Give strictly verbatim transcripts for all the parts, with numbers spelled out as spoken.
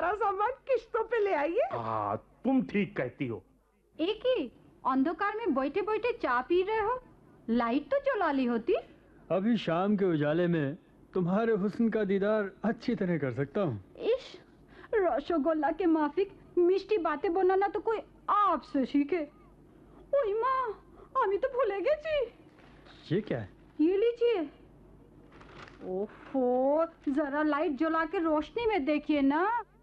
सारा सामान किश्तों पे ले आइए। हाँ, तुम ठीक कहती हो। एक ही अंधकार में बैठे बैठे चाय पी रहे हो, लाइट तो जला ली होती। अभी शाम के उजाले में तुम्हारे हुस्न का दीदार अच्छी तरह कर सकता हूँ। इश, रसगोल्ला के माफिक मिष्टी बातें बनाना तो कोई आपसे सीखे। ओई माँ, हमें तो भूले गए जी। ये क्या है? ये लीजिए। ओफो, जरा लाइट जला के रोशनी में देखिए ना।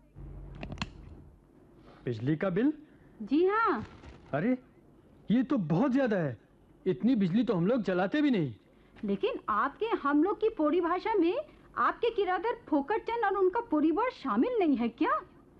बिजली का बिल? जी हाँ। अरे ये तो बहुत ज्यादा है। इतनी बिजली तो हम लोग जलाते भी नहीं। लेकिन आपके हम लोग की परिभाषा में आपके किराएदार फोकटचंद और उनका परिवार शामिल नहीं है क्या?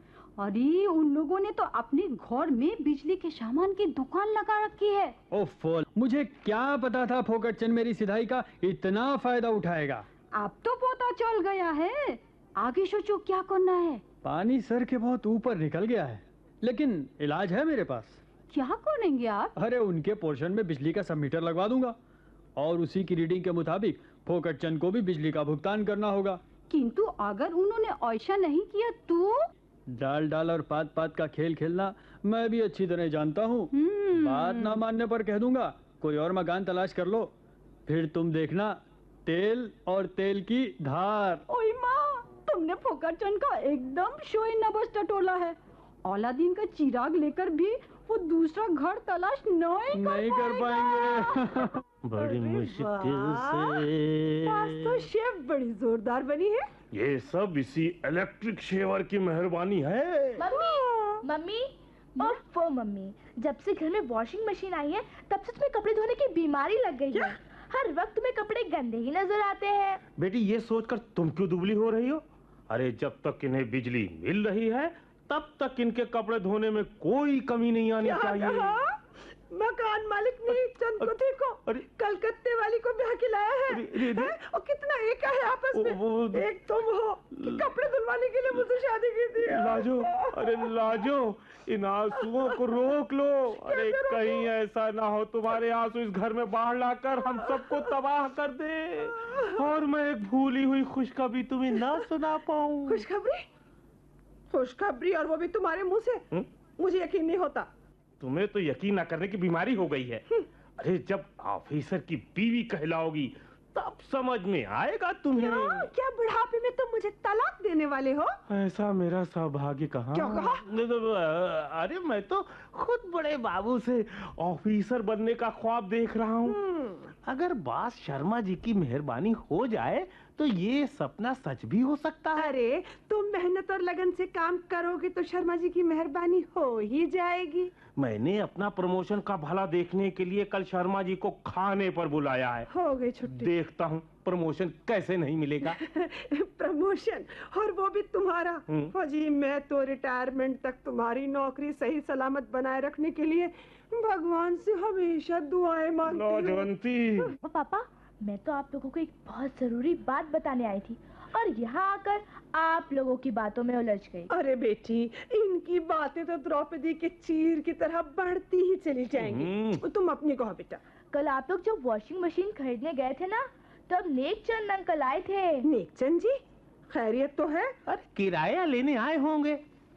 अरे उन लोगों ने तो अपने घर में बिजली के सामान की दुकान लगा रखी है। ओफो, मुझे क्या पता था फोकटचंद मेरी सिधाई का इतना फायदा उठाएगा। अब तो पता चल गया है, आगे सोचो क्या करना है। पानी सर के बहुत ऊपर निकल गया है, लेकिन इलाज है मेरे पास। क्या करेंगे आप? अरे उनके पोर्शन में बिजली का सब मीटर लगवा दूंगा और उसी की रीडिंग के मुताबिक फोकटचंद को भी बिजली का भुगतान करना होगा। किंतु अगर उन्होंने ऐसा नहीं किया तो? डाल डाल और पात पात का खेल खेलना मैं भी अच्छी तरह जानता हूँ। बात ना मानने पर कह दूंगा कोई और मकान तलाश कर लो, फिर तुम देखना तेल और तेल की धार। ओए माँ, तुमने फोकटचंद का एकदम शोई नबस टटोला है। अलादीन का चिराग लेकर भी वो दूसरा घर तलाश नहीं, नहीं कर पाएंगे। बड़ी मुश्किल से। आज तो शेफ बड़ी जोरदार बनी है। ये सब इसी इलेक्ट्रिक शेवर की मेहरबानी है। मम्मी, मम्मी, ओफो मम्मी, जब से घर में वॉशिंग मशीन आई है तब से तुम्हें कपड़े धोने की बीमारी लग गई है। हर वक्त तुम्हें कपड़े गंदे ही नजर आते हैं। बेटी ये सोचकर तुम क्यों दुबली हो रही हो? अरे जब तक इन्हें बिजली मिल रही है तब तक इनके कपड़े धोने में कोई कमी नहीं आनी चाहिए। मकान मालिक ने चंद को देखो, कलकत्ते वाली को ब्याह के लाया है, है? और कितना एक है आपस में। वो, वो, एक तुम हो कि कपड़े धुलवाने के लिए मुझसे शादी की थी। लाजो, अरे लाजो, इन आंसुओं को रोक लो। अरे कहीं ऐसा ना हो तुम्हारे आंसू इस घर में बाहर लाकर हम सबको तबाह कर दे और मैं एक भूली हुई खुशखबरी तुम्हें ना सुना पाऊं। खुशखबरी? खुशखबरी और वो भी तुम्हारे मुंह से? हुँ? मुझे यकीन नहीं होता। तुम्हें तो यकीन न करने की बीमारी हो गई है। अरे जब ऑफिसर की बीवी कहलाओगी तब समझ में आएगा तुम्हें। क्या, क्या बुढ़ापे में तुम मुझे तलाक देने वाले हो? ऐसा मेरा सौभाग्य कहाँ। क्या कहा? अरे मैं तो खुद बड़े बाबू से ऑफिसर बनने का ख्वाब देख रहा हूँ। अगर बास शर्मा जी की मेहरबानी हो जाए तो ये सपना सच भी हो सकता है। अरे तुम मेहनत और लगन से काम करोगे तो शर्मा जी की मेहरबानी हो ही जाएगी। मैंने अपना प्रमोशन का भला देखने के लिए कल शर्मा जी को खाने पर बुलाया है। हो गई छुट्टी। देखता हूँ प्रमोशन कैसे नहीं मिलेगा। प्रमोशन, और वो भी तुम्हारा। जी मैं तो रिटायरमेंट तक तुम्हारी नौकरी सही सलामत बनाए रखने के लिए भगवान से हमेशा दुआएं मांगती हूँ। पापा, मैं तो आप लोगों को एक बहुत जरूरी बात बताने आई थी और यहाँ आकर आप लोगों की बातों में उलझ गई। अरे बेटी, इनकी बातें तो द्रौपदी के चीर की तरह बढ़ती ही चली जाएंगी। तुम अपनी कहो बेटा। कल आप लोग जब वॉशिंग मशीन खरीदने गए थे ना, तब नेकचंद अंकल आए थे। नेकचंद जी? खैरियत तो है? अरे किराया लेने आए होंगे।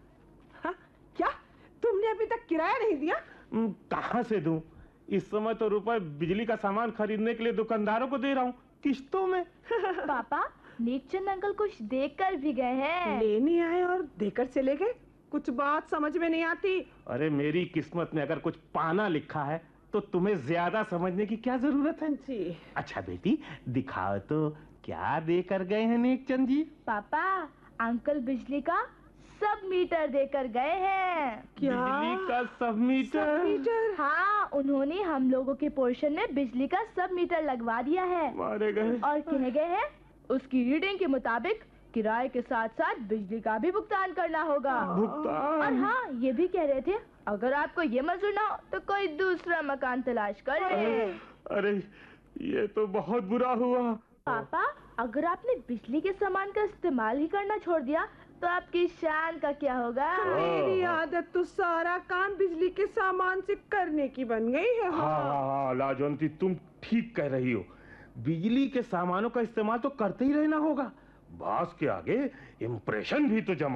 हाँ, क्या तुमने अभी तक किराया नहीं दिया? कहाँ से दूं? इस समय तो रुपए बिजली का सामान खरीदने के लिए दुकानदारों को दे रहा हूँ किश्तों में। पापा, नेकचंद अंकल कुछ देकर भी गए हैं। लेने आए और देकर चले गए? कुछ बात समझ में नहीं आती। अरे मेरी किस्मत में अगर कुछ पाना लिखा है तो तुम्हें ज्यादा समझने की क्या जरूरत है जी। अच्छा बेटी दिखाओ तो क्या देकर गए हैं नेकचंद जी? पापा, अंकल बिजली का सब मीटर देकर गए हैं। क्या? बिजली का सब मीटर? सब मीटर? हाँ, उन्होंने हम लोगों के पोर्शन में बिजली का सब मीटर लगवा दिया है। मारे गए। और कह गए हैं उसकी रीडिंग के मुताबिक किराए के साथ साथ बिजली का भी भुगतान करना होगा। भुगतान? और हाँ, ये भी कह रहे थे अगर आपको ये मंजूर ना हो तो कोई दूसरा मकान तलाश कर ले। अरे ये तो बहुत बुरा हुआ। पापा, अगर आपने बिजली के सामान का इस्तेमाल ही करना छोड़ दिया तो आपकी शान का क्या होगा? मेरी आदत तो सारा काम बिजली के सामान से करने की बन गई है। हाँ हाँ हाँ लाजवंती, तुम ठीक कह रही हो। बिजली के सामानों का इस्तेमाल तो करते ही रहना होगा। बॉस के आगे इम्प्रेशन भी तो जमा